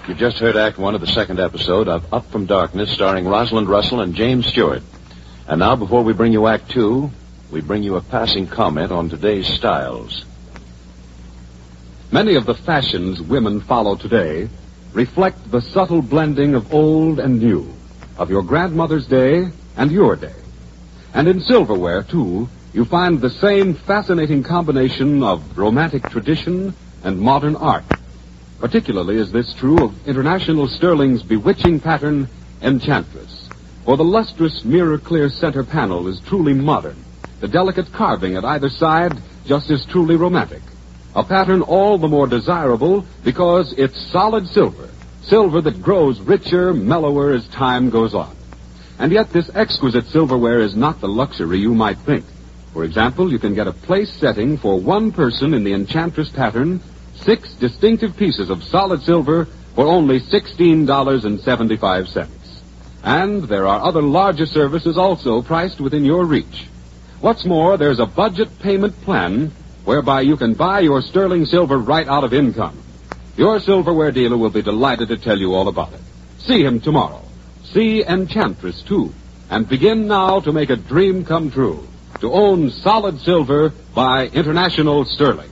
You just heard Act 1 of the second episode of Up from Darkness, starring Rosalind Russell and James Stewart. And now, before we bring you Act 2, we bring you a passing comment on today's styles. Many of the fashions women follow today reflect the subtle blending of old and new, of your grandmother's day and your day. And in silverware, too, you find the same fascinating combination of romantic tradition and modern art. Particularly is this true of International Sterling's bewitching pattern, Enchantress. For the lustrous, mirror-clear center panel is truly modern. The delicate carving at either side just as truly romantic. A pattern all the more desirable because it's solid silver. Silver that grows richer, mellower as time goes on. And yet this exquisite silverware is not the luxury you might think. For example, you can get a place setting for one person in the Enchantress pattern, 6 distinctive pieces of solid silver for only $16.75. And there are other larger services also priced within your reach. What's more, there's a budget payment plan whereby you can buy your sterling silver right out of income. Your silverware dealer will be delighted to tell you all about it. See him tomorrow. See Enchantress, too. And begin now to make a dream come true. To own solid silver by International Sterling.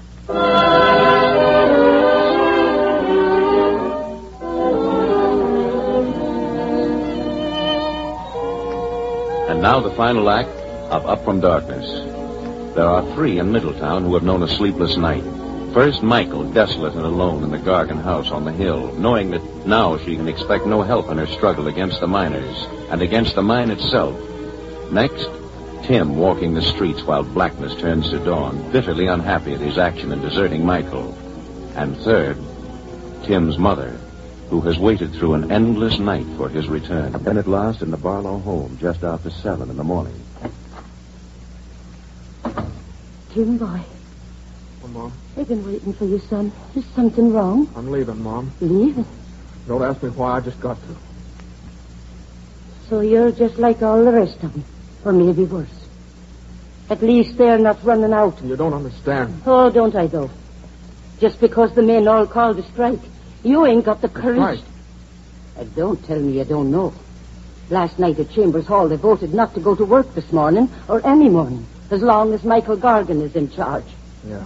And now the final act of Up from Darkness. There are 3 in Middletown who have known a sleepless night. First, Michael, desolate and alone in the Gargan house on the hill, knowing that now she can expect no help in her struggle against the miners and against the mine itself. Next, Tim walking the streets while blackness turns to dawn, bitterly unhappy at his action in deserting Michael. And third, Tim's mother, who has waited through an endless night for his return. And then at last in the Barlow home, just after 7 in the morning. Tim, boy. Well, Mom? I've been waiting for you, son. Is something wrong? I'm leaving, Mom. Leaving? Don't ask me why, I just got to. So you're just like all the rest of them, or maybe worse. At least they're not running out. You don't understand. Oh, don't I, though? Just because the men all called a strike, you ain't got the courage. Strike? Don't tell me you don't know. Last night at Chambers Hall, they voted not to go to work this morning, or any morning, as long as Michael Gargan is in charge. Yeah.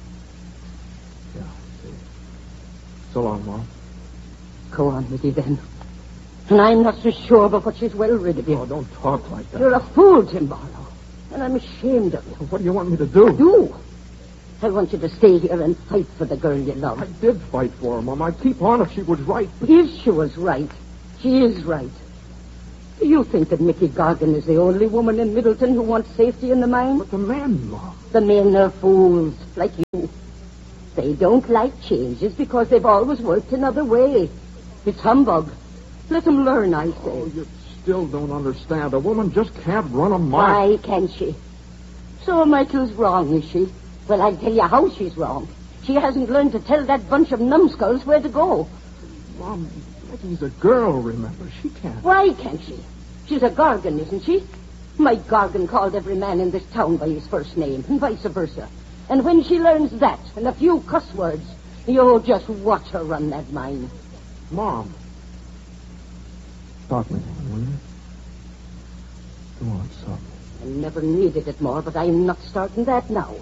See. So long, Mom. Go on with you, then. And I'm not so sure but what she's well rid of you. Oh, don't talk like that. You're a fool, Tim Barlow. And I'm ashamed of you. What do you want me to do? You? I want you to stay here and fight for the girl you love. I did fight for her, Mom. I'd keep on if she was right. If she was right. She is right. Do you think that Mickey Gargan is the only woman in Middleton who wants safety in the mine? But the men, Mom. The men are fools, like you. They don't like changes because they've always worked another way. It's humbug. Let them learn, I say. Oh, you still don't understand. A woman just can't run a mine. Why can't she? So Michael's wrong, is she? Well, I'll tell you how she's wrong. She hasn't learned to tell that bunch of numbskulls where to go. Mom, Mickey's a girl, remember. She can't. Why can't she? She's a Gargan, isn't she? Mike Gargan called every man in this town by his first name, and vice versa. And when she learns that, and a few cuss words, you'll just watch her run that mine. Mom. Talk me, will you? Come on, son. I never needed it more, but I'm not starting that now.